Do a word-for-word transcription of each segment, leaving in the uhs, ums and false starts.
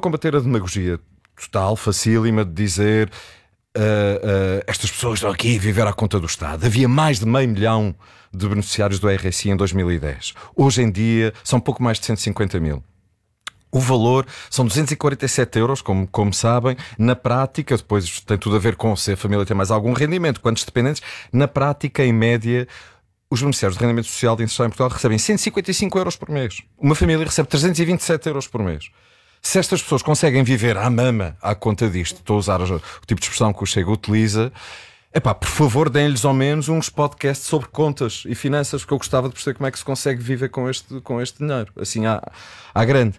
combater a demagogia total, facílima de dizer uh, uh, estas pessoas estão aqui a viver à conta do Estado. Havia mais de meio milhão de beneficiários do R S I em dois mil e dez. Hoje em dia são pouco mais de cento e cinquenta mil. O valor são duzentos e quarenta e sete euros, como, como sabem. Na prática, depois tem tudo a ver com se a família tem mais algum rendimento, quantos dependentes. Na prática, em média, os beneficiários de rendimento social de inserção em Portugal recebem cento e cinquenta e cinco euros por mês. Uma família recebe trezentos e vinte e sete euros por mês. Se estas pessoas conseguem viver à mama à conta disto, estou a usar o tipo de expressão que o Chega utiliza, epá, por favor, deem-lhes ao menos uns podcasts sobre contas e finanças, porque eu gostava de perceber como é que se consegue viver com este, com este dinheiro, assim à, à grande.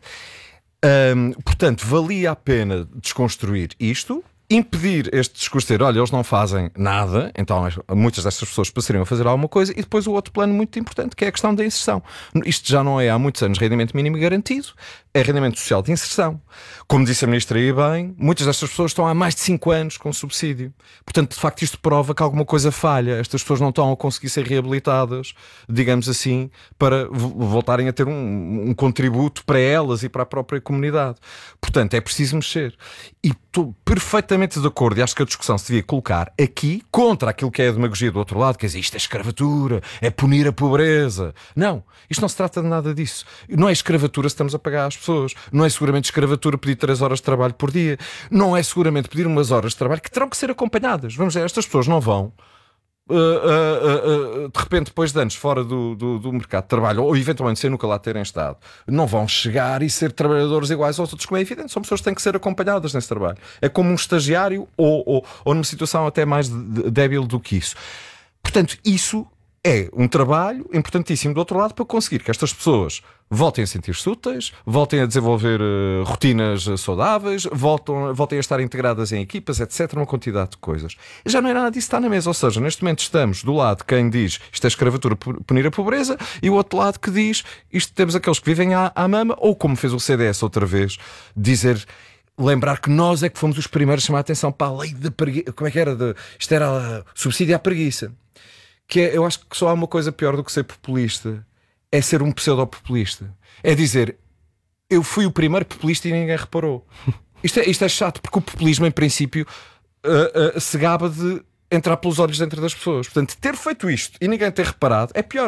Hum, portanto, valia a pena desconstruir isto, impedir este discurso de dizer, olha, eles não fazem nada, então muitas destas pessoas passariam a fazer alguma coisa, e depois o outro plano muito importante, que é a questão da inserção. Isto já não é há muitos anos rendimento mínimo garantido, é rendimento social de inserção. Como disse a ministra aí bem, muitas destas pessoas estão há mais de cinco anos com subsídio. Portanto, de facto, isto prova que alguma coisa falha. Estas pessoas não estão a conseguir ser reabilitadas, digamos assim, para voltarem a ter um, um contributo para elas e para a própria comunidade. Portanto, é preciso mexer. E estou perfeitamente de acordo, e acho que a discussão se devia colocar aqui contra aquilo que é a demagogia do outro lado, quer dizer, isto é escravatura, é punir a pobreza. Não, isto não se trata de nada disso. Não é escravatura se estamos a pagar às pessoas. Não é seguramente escravatura pedir três horas de trabalho por dia. Não é seguramente pedir umas horas de trabalho que terão que ser acompanhadas. Vamos dizer, estas pessoas não vão Uh, uh, uh, uh, de repente, depois de anos fora do, do, do mercado de trabalho, ou eventualmente sem nunca lá terem estado, não vão chegar e ser trabalhadores iguais aos outros, como é evidente. São pessoas que têm que ser acompanhadas nesse trabalho. É como um estagiário ou, ou, ou numa situação até mais débil do que isso. Portanto, isso é um trabalho importantíssimo do outro lado para conseguir que estas pessoas voltem a sentir-se úteis, voltem a desenvolver uh, rotinas saudáveis, voltam, voltem a estar integradas em equipas, etcétera. Uma quantidade de coisas. Já não é nada disso que está na mesa. Ou seja, neste momento estamos do lado de quem diz isto é escravatura, punir a pobreza, e o outro lado que diz isto temos aqueles que vivem à, à mama, ou como fez o C D S outra vez, dizer... Lembrar que nós é que fomos os primeiros a chamar a atenção para a lei da preguiça. Como é que era? De... Isto era uh, subsídio à preguiça. Que é, eu acho que só há uma coisa pior do que ser populista, é ser um pseudopopulista. É dizer, eu fui o primeiro populista e ninguém reparou. Isto é, isto é chato, porque o populismo, em princípio, uh, uh, se gaba de entrar pelos olhos dentro das pessoas. Portanto, ter feito isto e ninguém ter reparado é pior.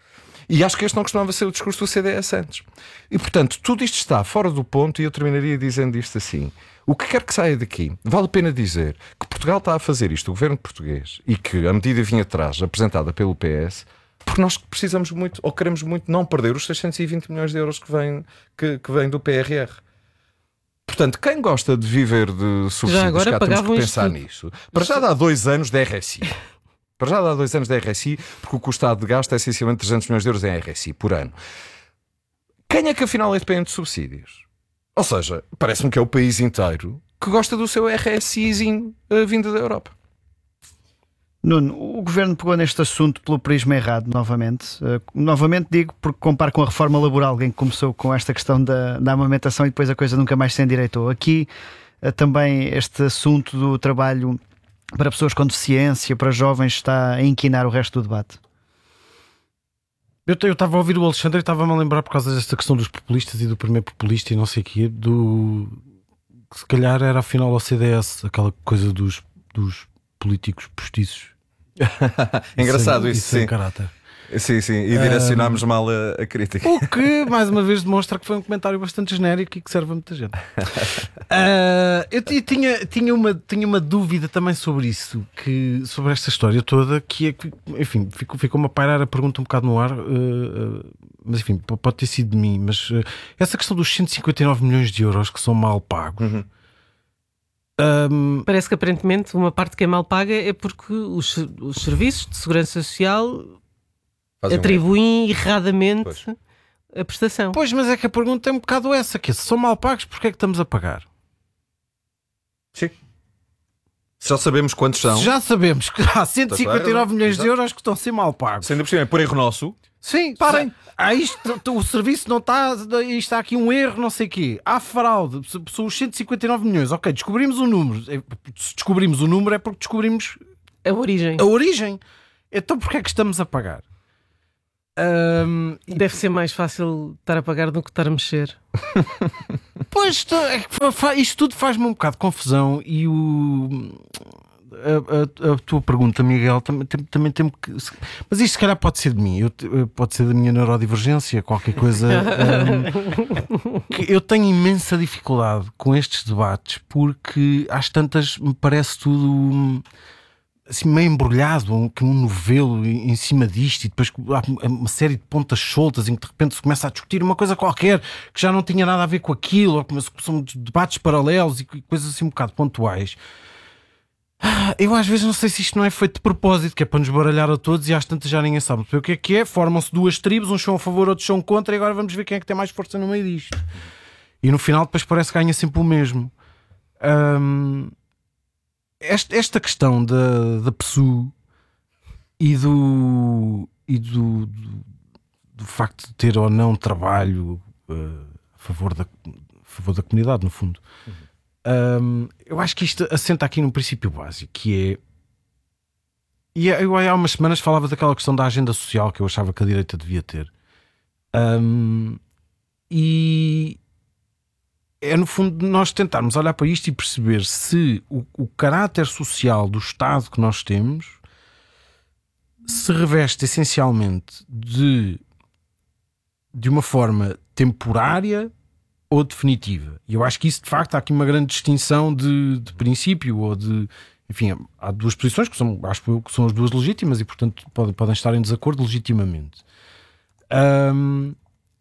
E acho que este não costumava ser o discurso do C D S antes. E, portanto, tudo isto está fora do ponto, e eu terminaria dizendo isto assim. O que quer que saia daqui, vale a pena dizer que Portugal está a fazer isto, o governo português, e que a medida vinha atrás, apresentada pelo P S, porque nós precisamos muito, ou queremos muito, não perder os seiscentos e vinte milhões de euros que vêm, que, que vêm do P R R. Portanto, quem gosta de viver de subsídios, cá temos que pensar nisso. Para já dá dois anos de R S I. Para já dá dois anos de R S I, porque o custo de gasto é essencialmente trezentos milhões de euros em R S I por ano. Quem é que afinal é dependente de subsídios? Ou seja, parece-me que é o país inteiro que gosta do seu R S Izinho uh, vindo da Europa. Nuno, o governo pegou neste assunto pelo prisma errado, novamente. Uh, novamente digo, porque comparo com a reforma laboral, alguém que começou com esta questão da, da amamentação e depois a coisa nunca mais se endireitou. Aqui uh, também este assunto do trabalho para pessoas com deficiência, para jovens, está a inquinar o resto do debate. Eu estava a ouvir o Alexandre e estava-me a lembrar, por causa desta questão dos populistas e do primeiro populista e não sei o quê, do... que se calhar era afinal ao C D S, aquela coisa dos, dos políticos postiços. Engraçado sem, isso, sem sim. caráter. Sim, sim, e direcionámos um, mal a, a crítica. O que, mais uma vez, demonstra que foi um comentário bastante genérico e que serve a muita gente. uh, eu t- tinha, tinha, uma, tinha uma dúvida também sobre isso, que, sobre esta história toda, que é que, enfim, ficou, ficou-me a pairar a pergunta um bocado no ar, uh, uh, mas enfim, pode ter sido de mim, mas uh, essa questão dos cento e cinquenta e nove milhões de euros que são mal pagos. Uhum. Um... Parece que aparentemente uma parte que é mal paga é porque os, os serviços de segurança social Fazem atribuem um erradamente pois. a prestação. Pois, mas é que a pergunta é um bocado essa, que é, se são mal pagos, porque é que estamos a pagar? Sim. Já sabemos quantos são. Já sabemos que há cento e cinquenta e nove milhões de euros que estão a ser mal pagos. Sendo por cima, é por erro nosso. Sim, parem. Ah, isto, o serviço não está, isto está aqui um erro, não sei o quê. Há fraude, são os cento e cinquenta e nove milhões. Ok, descobrimos o número. Se descobrimos o número é porque descobrimos a origem. A origem. Então porquê é que estamos a pagar? Um, Deve ser mais fácil estar a pagar do que estar a mexer. Pois, isto tudo faz-me um bocado de confusão e o... A, a, a tua pergunta, Miguel, também, também tem que. Mas isto se calhar pode ser de mim, eu, pode ser da minha neurodivergência, qualquer coisa. um, que eu tenho imensa dificuldade com estes debates porque às tantas me parece tudo assim meio embrulhado, um, um novelo em cima disto, e depois há uma série de pontas soltas em que de repente se começa a discutir uma coisa qualquer que já não tinha nada a ver com aquilo, ou que são debates paralelos e coisas assim um bocado pontuais. Eu às vezes não sei se isto não é feito de propósito, que é para nos baralhar a todos e às tantas já ninguém sabe o que é que é. Formam-se duas tribos, uns são a favor, outros são contra, e agora vamos ver quem é que tem mais força no meio disto. E no final depois parece que ganha sempre o mesmo. Hum, esta, esta questão da, da P S U e do e do, do, do facto de ter ou não trabalho uh, a, favor da, a favor da comunidade, no fundo. Um, eu acho que isto assenta aqui num princípio básico, que é, e eu há umas semanas falava daquela questão da agenda social que eu achava que a direita devia ter, um, e é no fundo nós tentarmos olhar para isto e perceber se o, o caráter social do Estado que nós temos se reveste essencialmente de de uma forma temporária ou definitiva. E eu acho que isso, de facto, há aqui uma grande distinção de, de princípio, ou de... Enfim, há duas posições que são, acho eu, que são as duas legítimas e, portanto, podem, podem estar em desacordo legitimamente. Um,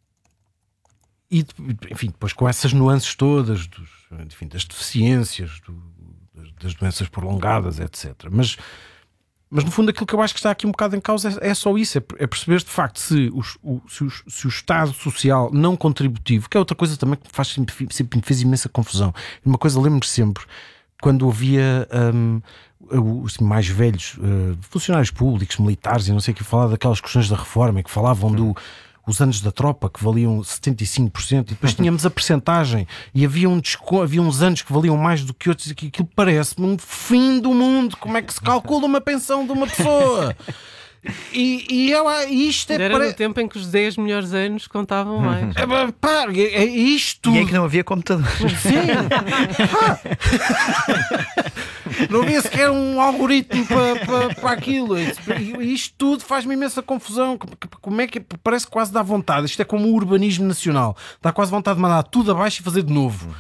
e, enfim, depois com essas nuances todas, dos, enfim, das deficiências, do, das, das doenças prolongadas, etcétera. Mas... Mas no fundo aquilo que eu acho que está aqui um bocado em causa é, é só isso, é, é perceber de facto se, os, o, se, os, se o Estado social não contributivo, que é outra coisa também que me faz, sempre, sempre me fez imensa confusão. Uma coisa lembro-me sempre, quando ouvia um, os mais velhos uh, funcionários públicos, militares e não sei o que, falar daquelas questões da reforma, que falavam do os anos da tropa que valiam setenta e cinco por cento e depois tínhamos a percentagem e havia, um desco... havia uns anos que valiam mais do que outros, e aquilo parece-me um fim do mundo. Como é que se calcula uma pensão de uma pessoa? E, e eu, isto é era para... no tempo em que os dez melhores anos contavam mais. É, pá, é, é isto. E é que não havia computador. Sim. Não havia sequer um algoritmo para, para, para aquilo. E isto tudo faz-me imensa confusão. Como é que parece que quase dá vontade? Isto é como o urbanismo nacional. Dá quase vontade de mandar tudo abaixo e fazer de novo.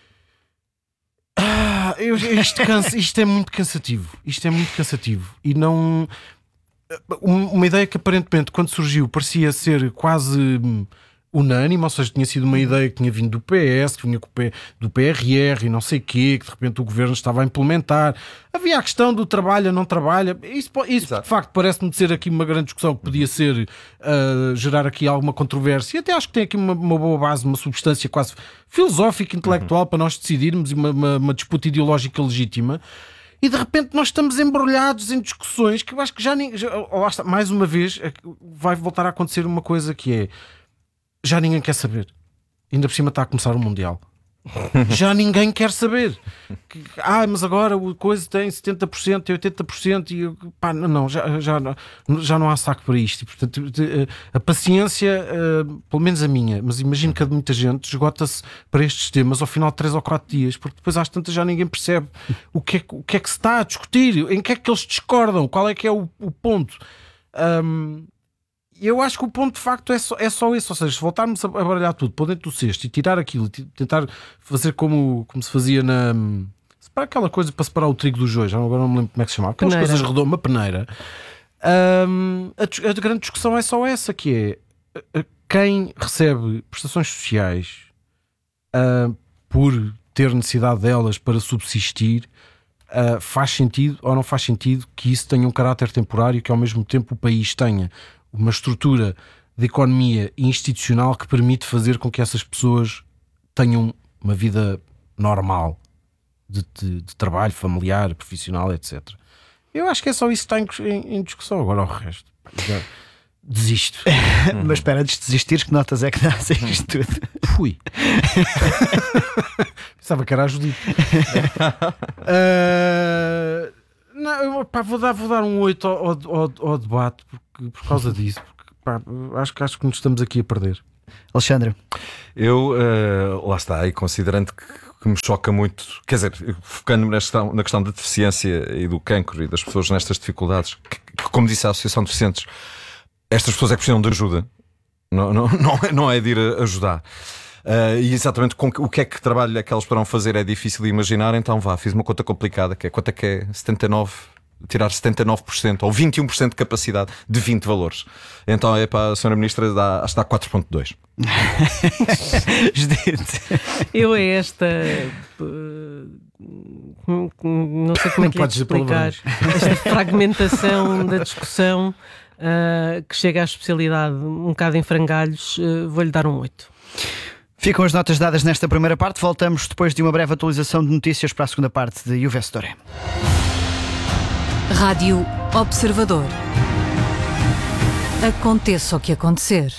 Ah, eu, isto, cansa, isto é muito cansativo. Isto é muito cansativo. E não... Uma ideia que aparentemente quando surgiu parecia ser quase unânime, ou seja, tinha sido uma ideia que tinha vindo do P S, que vinha do P R R e não sei o quê, que de repente o governo estava a implementar. Havia a questão do trabalha, não trabalha. Isso, isso de facto parece-me ser aqui uma grande discussão que podia ser uh, gerar aqui alguma controvérsia. E até acho que tem aqui uma, uma boa base, uma substância quase filosófica, intelectual, uhum. para nós decidirmos, e uma, uma, uma disputa ideológica legítima. E de repente nós estamos embrulhados em discussões que eu acho que já, nem, já mais uma vez vai voltar a acontecer uma coisa que é, já ninguém quer saber. Ainda por cima está a começar o Mundial. Já ninguém quer saber. Que, ah, mas agora o coisa tem setenta por cento e oitenta por cento e pá, não, já, já, já não há saco para isto. E, portanto, a paciência, pelo menos a minha, mas imagino que a de muita gente, esgota-se para estes temas ao final de três ou quatro dias, porque depois às tantas já ninguém percebe o que é, o que, é que se está a discutir, em que é que eles discordam, qual é que é o, o ponto. Um, Eu acho que o ponto de facto é só, é só esse, ou seja, se voltarmos a baralhar tudo para dentro do cesto e tirar aquilo, tentar fazer como, como se fazia na... para aquela coisa para separar o trigo do joio, já agora não me lembro como é que se chamava, aquelas coisas redondas, uma peneira. Um, a, a grande discussão é só essa, que é quem recebe prestações sociais uh, por ter necessidade delas para subsistir, uh, faz sentido ou não faz sentido que isso tenha um caráter temporário, que ao mesmo tempo o país tenha uma estrutura de economia institucional que permite fazer com que essas pessoas tenham uma vida normal de, de, de trabalho familiar, profissional, etcétera. Eu acho que é só isso que está em, em discussão. Agora o resto, já desisto. Mas espera, antes de desistires, que notas é que dás a isto tudo? Fui. Pensava que era a Judite. uh... Não, pá, vou, dar, vou dar um oito ao, ao, ao debate porque, por causa disso, porque, pá, acho, acho que nos estamos aqui a perder. Alexandre? Eu, uh, lá está, e considerando que, que me choca muito, quer dizer, focando-me na questão, na questão da deficiência e do cancro e das pessoas nestas dificuldades, que, que como disse a Associação de Deficientes, estas pessoas é que precisam de ajuda, não, não, não, é, não é de ir ajudar. Uh, e exatamente com o que é que trabalho é que eles poderão fazer é difícil de imaginar, então vá, fiz uma conta complicada, que é quanto é que é setenta e nove por cento, tirar setenta e nove por cento ou vinte e um por cento de capacidade de vinte valores. Então é para a senhora Ministra, dá, acho que dá quatro vírgula dois. Eu é esta. Não sei como é que lhe explicar. Esta fragmentação da discussão uh, que chega à especialidade um bocado em frangalhos, uh, vou-lhe dar um oito. Ficam as notas dadas nesta primeira parte. Voltamos depois de uma breve atualização de notícias para a segunda parte de Juve Story. Rádio Observador. Aconteça o que acontecer.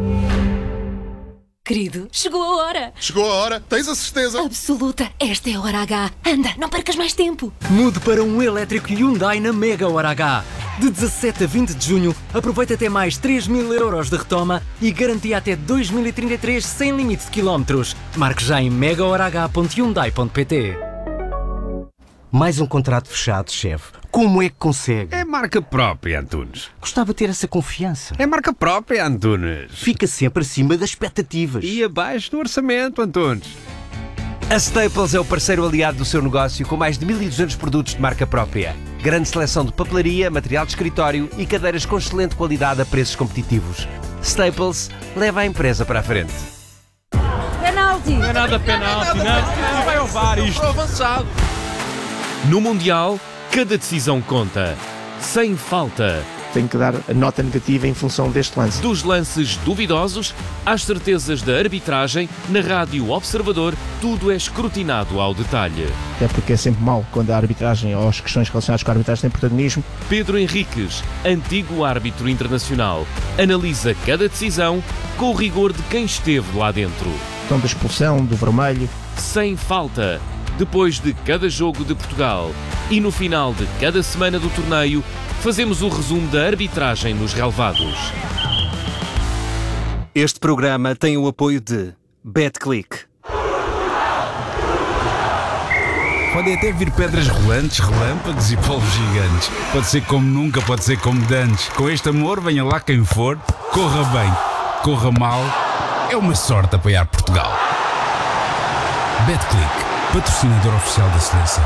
Querido, chegou a hora. Chegou a hora, tens a certeza? Absoluta, esta é a hora H. Anda, não percas mais tempo. Mude para um elétrico Hyundai na Mega Hora H. De dezassete a vinte de junho, aproveita até mais três mil euros de retoma e garantia até dois mil e trinta e três sem limite de quilómetros. Marque já em mega hora h ponto hyundai ponto p t. Mais um contrato fechado, chefe. Como é que consegue? É marca própria, Antunes. Gostava de ter essa confiança. É marca própria, Antunes. Fica sempre acima das expectativas. E abaixo do orçamento, Antunes. A Staples é o parceiro aliado do seu negócio com mais de mil e duzentos produtos de marca própria. Grande seleção de papelaria, material de escritório e cadeiras com excelente qualidade a preços competitivos. Staples leva a empresa para a frente. Penalti! Não é nada penalti, não. Não vai ao V A R isto. Avançado. No Mundial, cada decisão conta. Sem falta. Tenho que dar a nota negativa em função deste lance. Dos lances duvidosos às certezas da arbitragem, na Rádio Observador, tudo é escrutinado ao detalhe. Até porque é sempre mau quando a arbitragem ou as questões relacionadas com a arbitragem têm protagonismo. Pedro Henriques, antigo árbitro internacional, analisa cada decisão com o rigor de quem esteve lá dentro. Então da expulsão, do vermelho. Sem falta. Depois de cada jogo de Portugal e no final de cada semana do torneio, fazemos o resumo da arbitragem nos relevados. Este programa tem o apoio de BetClick. Podem até vir pedras rolantes, relâmpagos e polvos gigantes. Pode ser como nunca, pode ser como dantes. Com este amor, venha lá quem for, corra bem, corra mal. É uma sorte apoiar Portugal. BetClick, patrocinador oficial da seleção.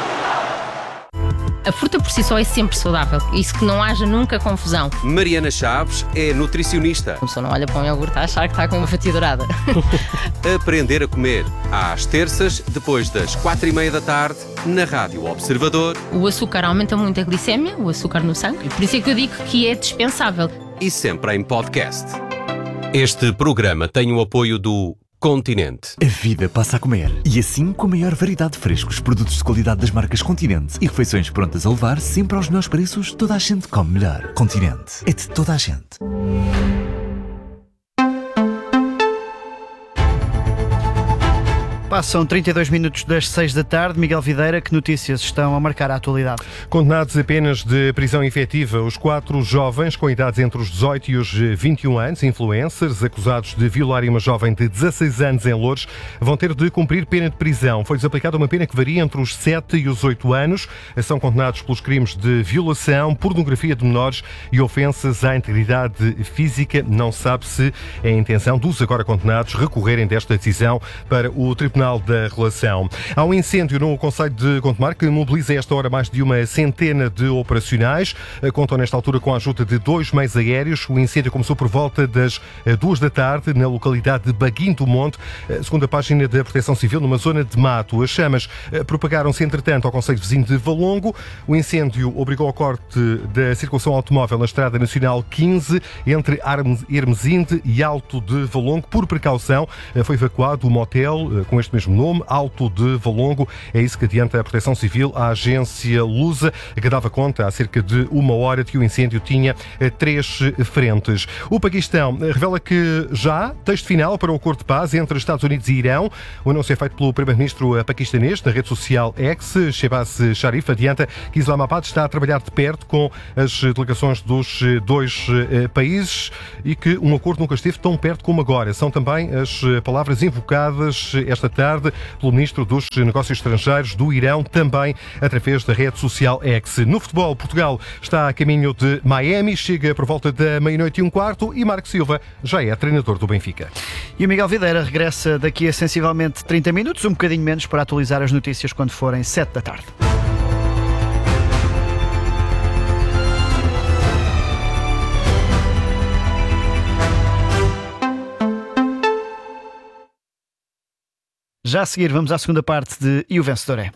A fruta por si só é sempre saudável, isso que não haja nunca confusão. Mariana Chaves é nutricionista. A pessoa não olha para um iogurte a achar que está com uma fatia dourada. Aprender a comer, às terças, depois das quatro e meia da tarde, na Rádio Observador. O açúcar aumenta muito a glicémia, o açúcar no sangue, e por isso é que eu digo que é dispensável. E sempre em podcast. Este programa tem o apoio do Continente. A vida passa a comer. E assim, com a maior variedade de frescos, produtos de qualidade das marcas Continente e refeições prontas a levar, sempre aos melhores preços, toda a gente come melhor. Continente. É de toda a gente. Passam trinta e dois minutos das seis da tarde. Miguel Videira, que notícias estão a marcar a atualidade? Condenados apenas de prisão efetiva, os quatro jovens com idades entre os dezoito e os vinte e um anos, influencers, acusados de violarem uma jovem de dezasseis anos em Loures, vão ter de cumprir pena de prisão. Foi-lhes aplicada uma pena que varia entre os sete e os oito anos. São condenados pelos crimes de violação, pornografia de menores e ofensas à integridade física. Não se sabe se é a intenção dos agora condenados recorrerem desta decisão para o Tribunal da Relação. Há um incêndio no concelho de Gondomar que mobiliza a esta hora mais de uma centena de operacionais. Contam nesta altura com a ajuda de dois meios aéreos. O incêndio começou por volta das duas da tarde na localidade de Baguinho do Monte, segundo a página da Proteção Civil, numa zona de mato. As chamas propagaram-se, entretanto, ao concelho vizinho de Valongo. O incêndio obrigou ao corte da circulação automóvel na Estrada Nacional quinze, entre Hermesinde e Alto de Valongo. Por precaução, foi evacuado o motel com este mesmo nome, Alto de Valongo. É isso que adianta a Proteção Civil à agência Lusa, que dava conta há cerca de uma hora de que o incêndio tinha três frentes. O Paquistão revela que já há texto final para o acordo de paz entre Estados Unidos e Irão. O anúncio é feito pelo primeiro-ministro paquistanês na rede social X. Shehbaz Sharif adianta que Islamabad está a trabalhar de perto com as delegações dos dois países e que um acordo nunca esteve tão perto como agora. São também as palavras invocadas esta tarde pelo ministro dos Negócios Estrangeiros do Irão, também através da rede social X. No futebol, Portugal está a caminho de Miami, chega por volta da meia-noite e um quarto e Marco Silva já é treinador do Benfica. E o Miguel Videira regressa daqui a sensivelmente trinta minutos, um bocadinho menos, para atualizar as notícias quando forem sete da tarde. Já a seguir, vamos à segunda parte de E o Vencedor é.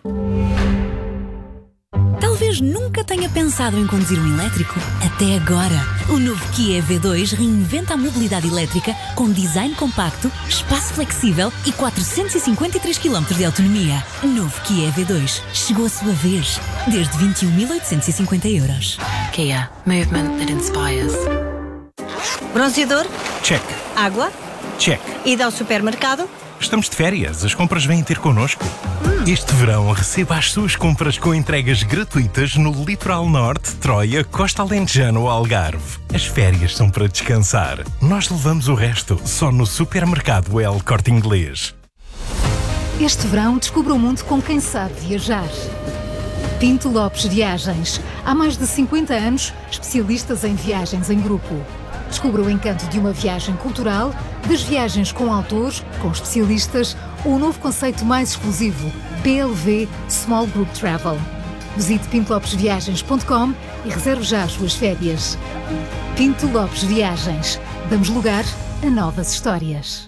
Talvez nunca tenha pensado em conduzir um elétrico. Até agora. O novo Kia E V dois reinventa a mobilidade elétrica com design compacto, espaço flexível e quatrocentos e cinquenta e três quilómetros de autonomia. Novo Kia E V dois. Chegou a sua vez. Desde vinte e um mil oitocentos e cinquenta euros. Kia. Movement that inspires. Bronzeador? Check. Água? Check. Ida ao supermercado? Estamos de férias, as compras vêm ter connosco. Hum. Este verão receba as suas compras com entregas gratuitas no Litoral Norte, Troia, Costa Alentejana ou Algarve. As férias são para descansar. Nós levamos o resto só no Supermercado El Corte Inglês. Este verão descubra o mundo com quem sabe viajar. Pinto Lopes Viagens. Há mais de cinquenta anos, especialistas em viagens em grupo. Descubra o encanto de uma viagem cultural, das viagens com autores, com especialistas ou o novo conceito mais exclusivo, P L V Small Group Travel. Visite pinto lopes viagens ponto com e reserve já as suas férias. Pinto Lopes Viagens. Damos lugar a novas histórias.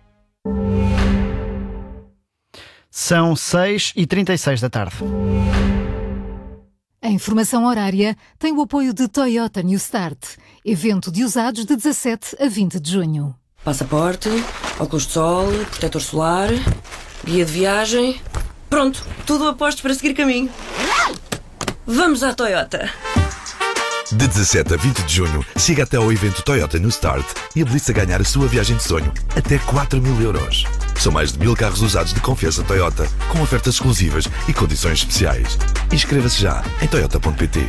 São seis e trinta e seis da tarde. A informação horária tem o apoio de Toyota New Start, evento de usados de dezassete a vinte de junho. Passaporte, óculos de sol, protetor solar, guia de viagem. Pronto, tudo a postos para seguir caminho. Vamos à Toyota! De dezassete a vinte de junho, chega até ao evento Toyota New Start e habilite-se a ganhar a sua viagem de sonho, até quatro mil euros. São mais de mil carros usados de confiança Toyota, com ofertas exclusivas e condições especiais. Inscreva-se já em toyota ponto pt.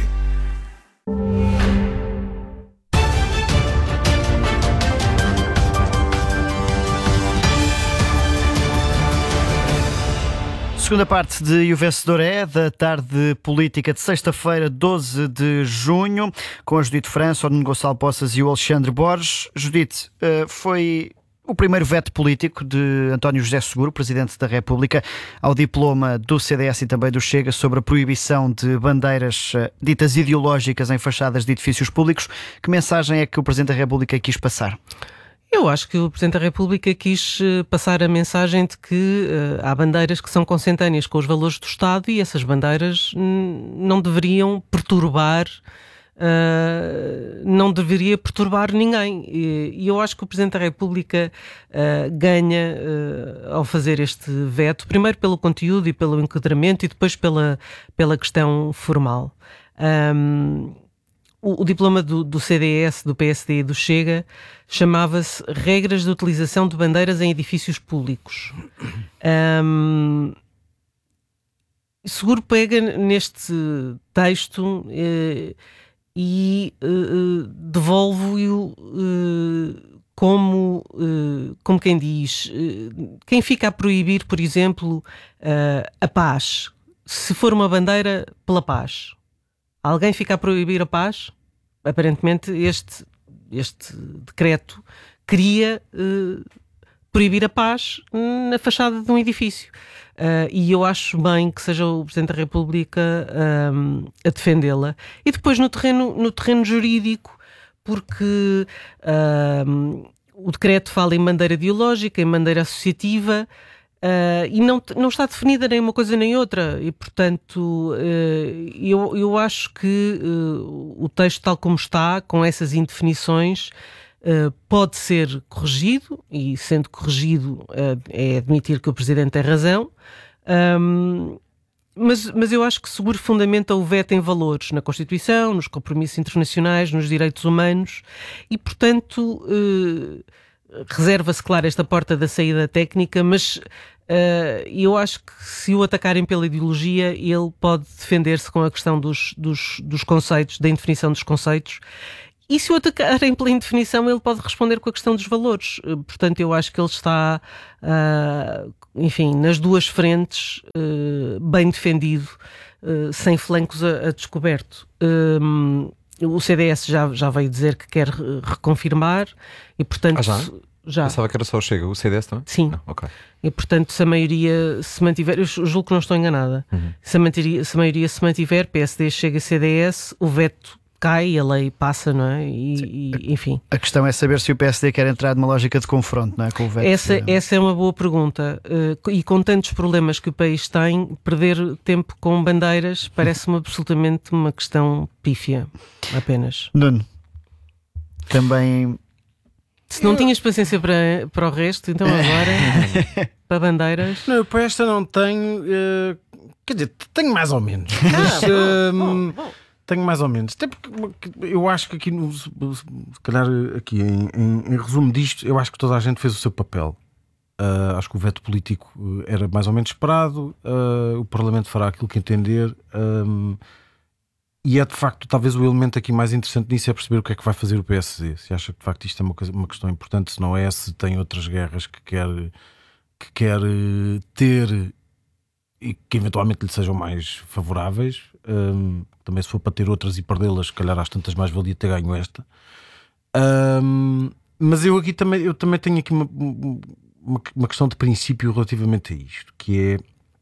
Segunda parte de E o Vencedor é, da tarde política de sexta-feira, doze de junho, com a Judite França, o Nuno Gonçalo Poças e o Alexandre Borges. Judite, foi o primeiro veto político de António José Seguro, Presidente da República, ao diploma do C D S e também do Chega sobre a proibição de bandeiras ditas ideológicas em fachadas de edifícios públicos. Que mensagem é que o Presidente da República quis passar? Eu acho que o Presidente da República quis passar a mensagem de que uh, há bandeiras que são consentâneas com os valores do Estado e essas bandeiras n- não deveriam perturbar, uh, não deveria perturbar ninguém. E, e eu acho que o Presidente da República uh, ganha uh, ao fazer este veto, primeiro pelo conteúdo e pelo enquadramento e depois pela, pela questão formal. Um, O, o diploma do, do C D S, do P S D e do Chega chamava-se Regras de Utilização de Bandeiras em Edifícios Públicos. Um, Seguro pega neste texto eh, e eh, devolve-o eh, como, eh, como quem diz, eh, quem fica a proibir, por exemplo, eh, a paz, se for uma bandeira pela paz. Alguém fica a proibir a paz? Aparentemente este, este decreto queria uh, proibir a paz na fachada de um edifício. Uh, e eu acho bem que seja o Presidente da República um, a defendê-la. E depois no terreno, no terreno jurídico, porque um, o decreto fala em bandeira ideológica, em bandeira associativa, Uh, e não, não está definida nem uma coisa nem outra e, portanto, uh, eu, eu acho que uh, o texto tal como está, com essas indefinições, uh, pode ser corrigido, e sendo corrigido uh, é admitir que o Presidente tem razão. Um, Mas, mas eu acho que seguro fundamenta o veto em valores, na Constituição, nos compromissos internacionais, nos direitos humanos e, portanto, eh, reserva-se, claro, esta porta da saída técnica, mas eh, eu acho que se o atacarem pela ideologia, ele pode defender-se com a questão dos, dos, dos conceitos, da indefinição dos conceitos. E se o atacarem pela indefinição, ele pode responder com a questão dos valores. Portanto, eu acho que ele está, uh, enfim, nas duas frentes, uh, bem defendido, uh, sem flancos a, a descoberto. Um, o C D S já, já veio dizer que quer reconfirmar e, portanto... Ah, já? Já. Pensava que era só o Chega, o C D S também? Sim. Não, okay. E, portanto, se a maioria se mantiver... Eu julgo que não estou enganada. Uhum. Se, a maioria, se a maioria se mantiver, P S D, Chega, C D S, o veto cai e a lei passa, não é? E, e, enfim. A questão é saber se o P S D quer entrar numa lógica de confronto, não é? Com o veto. Essa, essa é uma boa pergunta. Uh, e com tantos problemas que o país tem, perder tempo com bandeiras parece-me absolutamente uma questão pífia, apenas. Nuno, também... Se não tinhas paciência para, para o resto, então agora, para bandeiras... Não, para esta não tenho... Uh, quer dizer, tenho mais ou menos. Mas, ah, bom, bom, bom. Tenho mais ou menos. Até porque eu acho que aqui, no, se calhar aqui em, em, em resumo disto, eu acho que toda a gente fez o seu papel. Uh, acho que o veto político era mais ou menos esperado. Uh, o Parlamento fará aquilo que entender. Um, e é de facto, talvez o elemento aqui mais interessante nisso é perceber o que é que vai fazer o P S D. Se acha que de facto isto é uma, uma questão importante, se não é, se tem outras guerras que quer, que quer ter e que eventualmente lhe sejam mais favoráveis. Um, também se for para ter outras e perdê-las, se calhar às tantas mais valia ter ganho esta. Um, mas eu aqui também, eu também tenho aqui uma, uma, uma questão de princípio relativamente a isto, que é...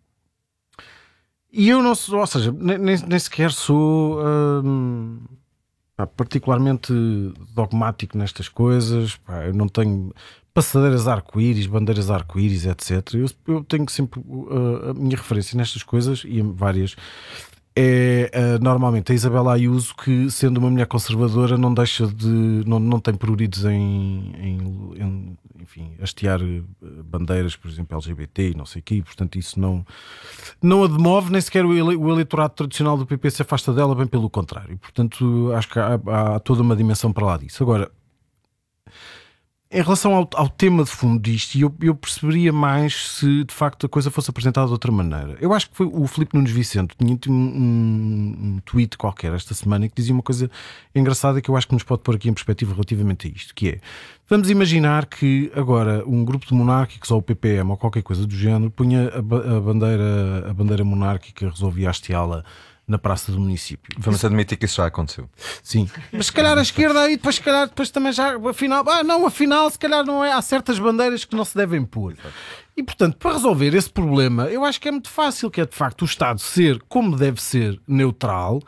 E eu não sou, ou seja, nem, nem sequer sou um, pá, particularmente dogmático nestas coisas. Pá, eu não tenho passadeiras arco-íris, bandeiras arco-íris, etcétera. Eu, eu tenho sempre uh, a minha referência nestas coisas, e várias, é uh, normalmente a Isabela Ayuso, que, sendo uma mulher conservadora, não deixa de. não, não tem pruridos em, em, em enfim, hastear bandeiras, por exemplo, L G B T e não sei o quê, e, portanto, isso não, não a demove, nem sequer o, ele, o eleitorado tradicional do P P se afasta dela, bem pelo contrário. Portanto, acho que há, há toda uma dimensão para lá disso. Agora, em relação ao, ao tema de fundo disto, eu, eu perceberia mais se de facto a coisa fosse apresentada de outra maneira. Eu acho que foi o Filipe Nunes Vicente, tinha um, um, um tweet qualquer esta semana que dizia uma coisa engraçada que eu acho que nos pode pôr aqui em perspectiva relativamente a isto, que é: vamos imaginar que agora um grupo de monárquicos, ou o P P M ou qualquer coisa do género, punha a, a, bandeira, a bandeira monárquica, resolvia hasteá-la na praça do município. Vamos admitir que isso já aconteceu. Sim. Mas se calhar a esquerda aí, depois se calhar depois também já, afinal, ah não, afinal se calhar não é, há certas bandeiras que não se devem pôr. E portanto, para resolver esse problema, eu acho que é muito fácil, que é de facto o Estado ser, como deve ser, neutral,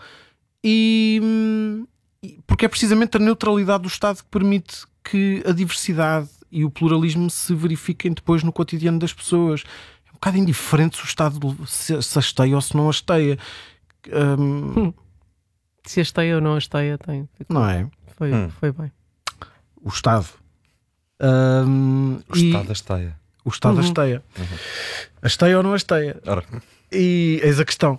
e porque é precisamente a neutralidade do Estado que permite que a diversidade e o pluralismo se verifiquem depois no cotidiano das pessoas. É um bocado indiferente se o Estado se, se hasteia ou se não hasteia. Um... Hum. Se hasteia ou não hasteia, tem. Não é? Foi, hum. foi bem. O Estado. Um, o e... Estado hasteia. O Estado uhum. hasteia. Uhum. Hasteia ou não hasteia? Ora. E eis a questão.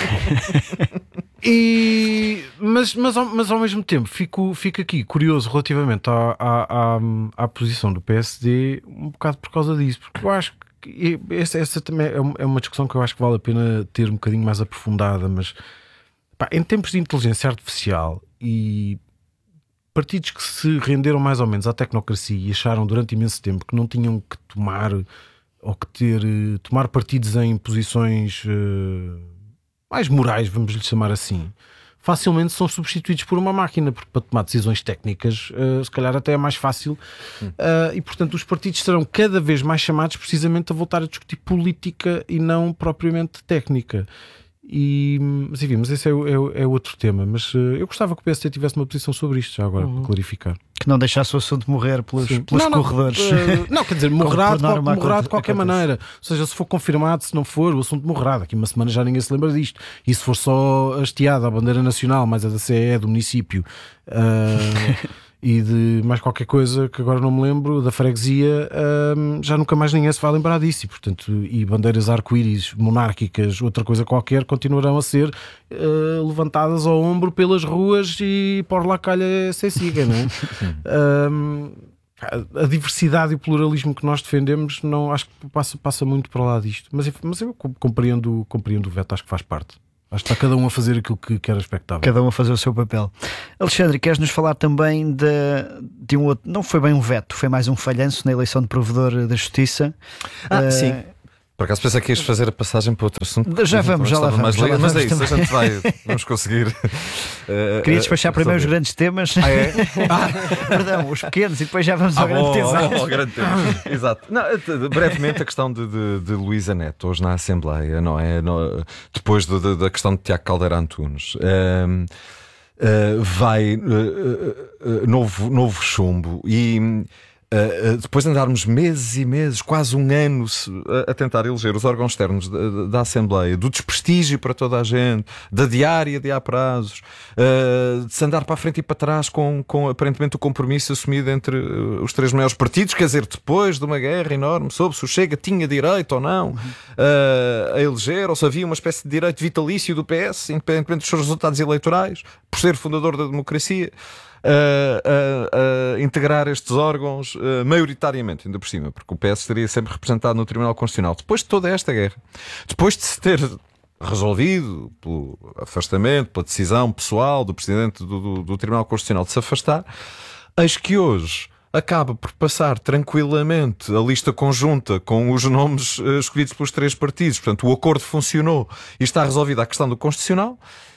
e... mas, mas, ao, mas ao mesmo tempo fico, fico aqui curioso relativamente à, à, à, à posição do P S D, um bocado por causa disso, porque eu acho que E essa, essa também é uma discussão que eu acho que vale a pena ter um bocadinho mais aprofundada, mas pá, em tempos de inteligência artificial e partidos que se renderam mais ou menos à tecnocracia e acharam durante imenso tempo que não tinham que tomar ou que ter tomar partidos em posições uh, mais morais, vamos lhe chamar assim, facilmente são substituídos por uma máquina, porque para tomar decisões técnicas uh, se calhar até é mais fácil, uh, e portanto os partidos serão cada vez mais chamados precisamente a voltar a discutir política e não propriamente técnica. E, mas enfim, mas esse é, é, é outro tema. Mas uh, eu gostava que o P S D tivesse uma posição sobre isto já agora, uhum. para clarificar. Que não deixasse o assunto morrer pelos, pelos não, corredores. Não, uh, não, quer dizer, morrerá de, qual, morrerá de qualquer acontece. maneira. Ou seja, se for confirmado, se não for, o assunto morrerá. Daqui uma semana já ninguém se lembra disto. E se for só hasteada a bandeira nacional, mais a da C E do município, uh, e de mais qualquer coisa que agora não me lembro, da freguesia, hum, já nunca mais ninguém se vai lembrar disso. E, portanto, e bandeiras arco-íris monárquicas, outra coisa qualquer, continuarão a ser uh, levantadas ao ombro pelas ruas e por lá calha se siga, não é? um, a diversidade e o pluralismo que nós defendemos, não, acho que passa, passa muito para lá disto. Mas, mas eu compreendo, compreendo o veto, acho que faz parte. Acho que está cada um a fazer aquilo que, que era expectável. Cada um a fazer o seu papel. Alexandre, queres-nos falar também de, de um outro... Não foi bem um veto, foi mais um falhanço na eleição de provedor da Justiça. Ah, uh, sim. Uh, Por acaso pensei que ias fazer a passagem para outro assunto. Já vamos, já lá vamos. Já lá mas vamos é isso, também. a gente vai, vamos conseguir. Uh, Queria despachar uh, primeiro os grandes temas. Ah, é? ah, perdão, os pequenos, e depois já vamos ah, ao grande tema. tema. Ao grande tema. Exato. Não, brevemente, a questão de, de, de Luísa Neto, hoje na Assembleia, não é? No, depois de, de, da questão de Tiago Caldeira Antunes. Um, uh, vai uh, uh, novo, novo chumbo e. Uh, uh, depois de andarmos meses e meses, quase um ano a, a tentar eleger os órgãos externos da, da Assembleia, do desprestígio para toda a gente, da diária de há prazos, uh, de se andar para a frente e para trás com, com aparentemente o compromisso assumido entre uh, os três maiores partidos, quer dizer, depois de uma guerra enorme sobre se o Chega tinha direito ou não uh, a eleger, ou se havia uma espécie de direito vitalício do P S, independentemente dos seus resultados eleitorais, por ser fundador da democracia. A, a, a integrar estes órgãos uh, maioritariamente, ainda por cima, porque o P S estaria sempre representado no Tribunal Constitucional. Depois de toda esta guerra, depois de se ter resolvido pelo afastamento, pela decisão pessoal do Presidente do, do, do Tribunal Constitucional de se afastar, eis que hoje acaba por passar tranquilamente a lista conjunta com os nomes uh, escolhidos pelos três partidos. Portanto, o acordo funcionou e está resolvida a questão do Constitucional.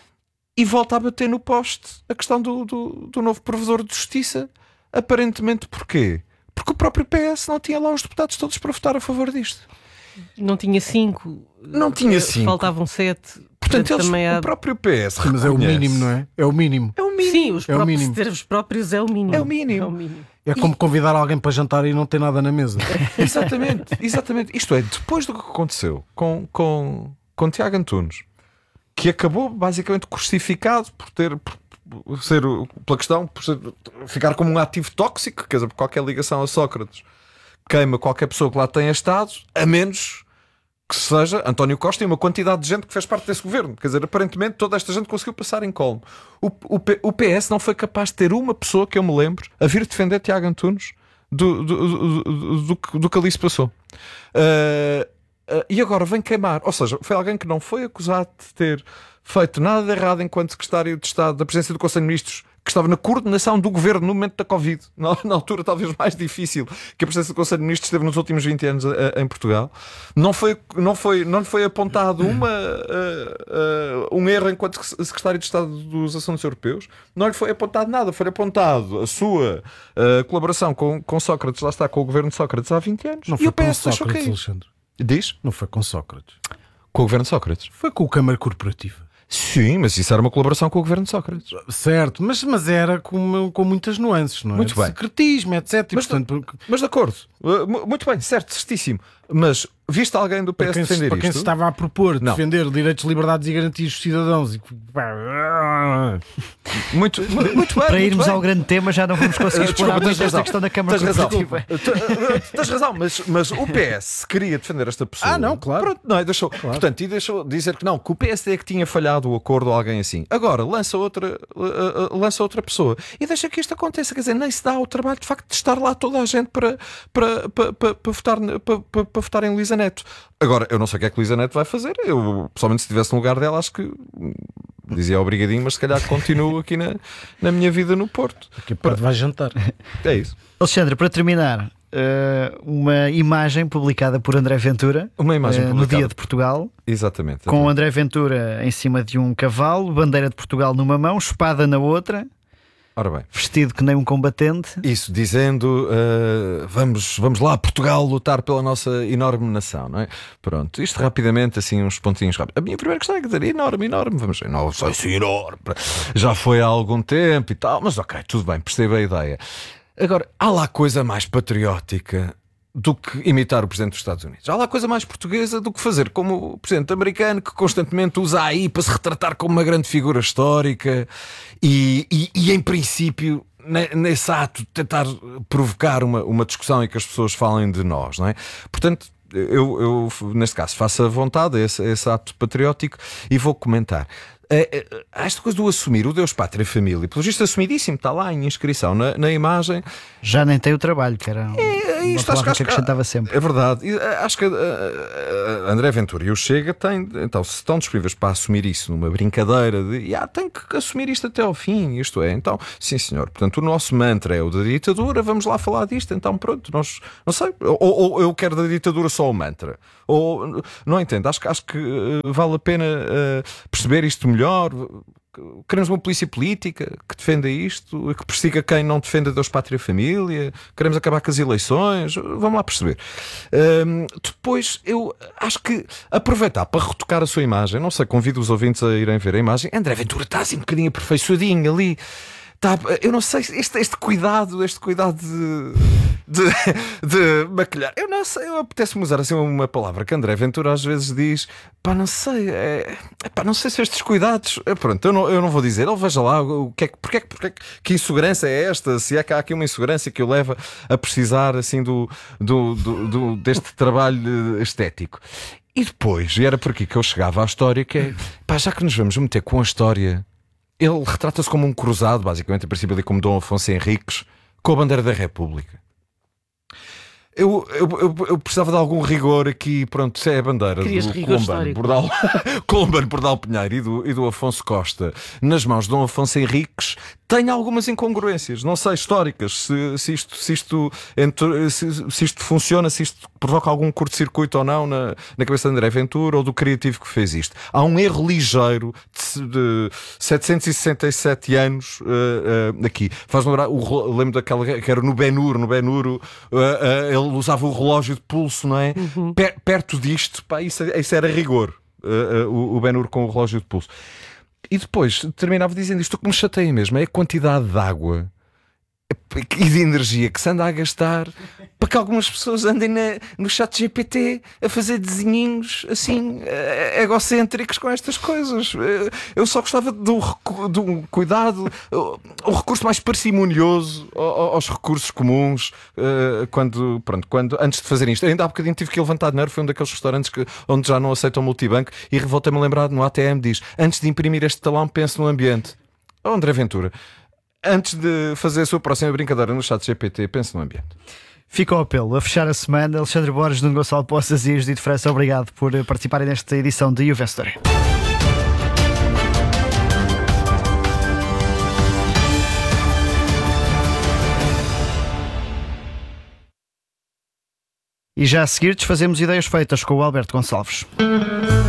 E volta a bater no poste a questão do, do, do novo provedor de justiça. Aparentemente porquê? Porque o próprio P S não tinha lá os deputados todos para votar a favor disto. Não tinha cinco. Não tinha cinco. Faltavam sete. Portanto, eles, também há... o próprio P S Sim, mas é o mínimo, não é? É o mínimo. É o mínimo. Sim, os, é próprios, o mínimo. ter os próprios é o mínimo. É o mínimo. É, o mínimo. É como convidar alguém para jantar e não ter nada na mesa. Exatamente, exatamente. Isto é, depois do que aconteceu com, com, com Tiago Antunes, que acabou basicamente crucificado por ter por ser, pela questão, por ser, ficar como um ativo tóxico, quer dizer, por qualquer ligação a Sócrates queima qualquer pessoa que lá tenha estado, a menos que seja António Costa e uma quantidade de gente que fez parte desse governo. Quer dizer, aparentemente toda esta gente conseguiu passar em colmo. O, o, o P S não foi capaz de ter uma pessoa que eu me lembro a vir defender Tiago Antunes do, do, do, do, do, do que ali se passou. Uh, Uh, e agora vem queimar, ou seja, foi alguém que não foi acusado de ter feito nada de errado enquanto secretário de Estado da presidência do Conselho de Ministros, que estava na coordenação do governo no momento da Covid, na, na altura talvez mais difícil que a presidência do Conselho de Ministros esteve nos últimos vinte anos a, a, em Portugal. Não foi, não foi, não foi apontado uma, uh, uh, um erro enquanto secretário de Estado dos Assuntos Europeus, não lhe foi apontado nada, foi apontado a sua uh, colaboração com, com Sócrates, lá está, com o governo de Sócrates há vinte anos. Não e foi o P S com deixou Sócrates, cair. Alexandre. Diz? Não foi com Sócrates. Com o governo de Sócrates? Foi com o Câmara Corporativa. Sim, mas isso era uma colaboração com o governo de Sócrates. Certo, mas, mas era com, com muitas nuances, não é? Muito bem. Secretismo, etcétera. Mas, portanto, mas de acordo. Uh, muito bem, certo, certíssimo. Mas viste alguém do P S para quem, defender para quem isto? se estava a propor não. defender direitos, liberdades e garantias dos cidadãos. E... Muito, muito bem. Para muito irmos bem. ao grande tema já não vamos conseguir explorar muito esta questão da Câmara tens razão. Corporativa. Tens razão, mas, mas o P S queria defender esta pessoa. Ah, não, claro. Pronto, não, deixou, claro. Portanto, e deixou dizer que não, que o P S D é que tinha falhado o acordo ou alguém assim. Agora, lança outra, uh, uh, lança outra pessoa e deixa que isto aconteça. Quer dizer, nem se dá o trabalho de facto de estar lá toda a gente para, para, para, para, para, votar, para, para, para votar em Luísa Neto. Agora, eu não sei o que é que Luísa Neto vai fazer. Eu, pessoalmente, se estivesse no lugar dela, acho que dizia obrigadinho, mas se calhar continuo aqui na, na minha vida no Porto. Aqui para vai jantar. É isso. Alexandre, para terminar, uh, uma imagem publicada por André Ventura uma imagem uh, no Dia de Portugal. Exatamente. Com André Ventura em cima de um cavalo, bandeira de Portugal numa mão, espada na outra. Ora bem. Vestido que nem um combatente. Isso, dizendo uh, vamos, vamos lá, Portugal, lutar pela nossa enorme nação, não é? Pronto, isto rapidamente, assim, uns pontinhos rápidos. A minha primeira questão é que dizer enorme, enorme, vamos ver, não sei se enorme, já foi há algum tempo e tal, mas ok, tudo bem, percebo a ideia. Agora, há lá coisa mais patriótica do que imitar o Presidente dos Estados Unidos. Há lá coisa mais portuguesa do que fazer como o Presidente americano, que constantemente usa aí para se retratar como uma grande figura histórica e, e, e em princípio nesse ato de tentar provocar uma, uma discussão e que as pessoas falem de nós, não é? Portanto, eu, eu neste caso faço a vontade, esse, esse ato patriótico, e vou comentar. Há esta coisa do assumir o Deus, Pátria e Família, pelo visto assumidíssimo, está lá em inscrição na, na imagem. Já nem tem o trabalho, que era é, isto, uma palavra que acrescentava sempre. É verdade. Acho que a, a, a André Ventura e o Chega têm, então, se estão disponíveis para assumir isso numa brincadeira de ah, tem que assumir isto até ao fim, isto é, então, sim senhor. Portanto, o nosso mantra é o da ditadura, vamos lá falar disto, então pronto, nós, não sei, ou, ou eu quero da ditadura só o mantra, ou, não entendo, acho, acho que uh, vale a pena uh, perceber isto melhor. Queremos uma polícia política que defenda isto, que persiga quem não defenda Deus, Pátria e Família. Queremos acabar com as eleições. Vamos lá perceber. Um, depois, eu acho que aproveitar para retocar a sua imagem, não sei, convido os ouvintes a irem ver a imagem. André Ventura está assim um bocadinho aperfeiçoadinho ali. Tá, eu não sei, este, este cuidado, este cuidado de, de, de maquilhar. Eu não sei, eu apetece-me usar assim uma palavra que André Ventura às vezes diz. Pá, não sei, é, pá, não sei se estes cuidados. É, pronto, eu não, eu não vou dizer. Ele veja lá o que é, porque, é, porque é, que insegurança é esta. Se é que há aqui uma insegurança que o leva a precisar assim do, do, do, do deste trabalho estético. E depois, e era por aqui que eu chegava à história, que é pá, já que nos vamos meter com a história. Ele retrata-se como um cruzado, basicamente, a princípio ali como Dom Afonso Henriques, com a bandeira da República. Eu, eu, eu, eu precisava de algum rigor aqui, pronto, se é a bandeira Querias do rigor Colombano Bordal, Colombano Bordal Pinheiro e do, e do Afonso Costa nas mãos de Dom Afonso Henriques, tem algumas incongruências, não sei, históricas, se, se, isto, se, isto, se, se isto funciona, se isto provoca algum curto-circuito ou não na, na cabeça de André Ventura ou do criativo que fez isto. Há um erro ligeiro de, de setecentos e sessenta e sete anos uh, uh, aqui. Faz lembrar, o, lembro daquela que era no Ben-Hur, no Ben-Hur, uh, uh, ele usava o relógio de pulso, não é? Uhum. Per, perto disto, pá, isso, isso era rigor, uh, uh, o, o Ben-Hur com o relógio de pulso. E depois terminava dizendo isto que me chateia mesmo, é a quantidade de água e de energia que se anda a gastar para que algumas pessoas andem na, no chat G P T a fazer desenhinhos assim egocêntricos com estas coisas. Eu só gostava de um, de um cuidado, um recurso mais parcimonioso aos recursos comuns quando, pronto, quando, antes de fazer isto. Ainda há bocadinho tive que levantar dinheiro, foi um daqueles restaurantes que, onde já não aceitam multibanco, e voltei-me a lembrar no A T M, diz: antes de imprimir este talão, pense no ambiente. Oh, André Ventura, antes de fazer a sua próxima brincadeira no chat G P T, pense no ambiente. Fica o apelo. A fechar a semana, Alexandre Borges, Nuno Gonçalo Poças e Judite França, obrigado por participarem nesta edição de U V Story. E já a seguir desfazemos ideias feitas com o Alberto Gonçalves.